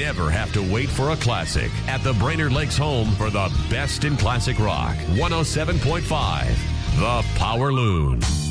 never have to wait for a classic at the Brainerd Lakes home for the best in classic rock. 107.5, The Power Loon.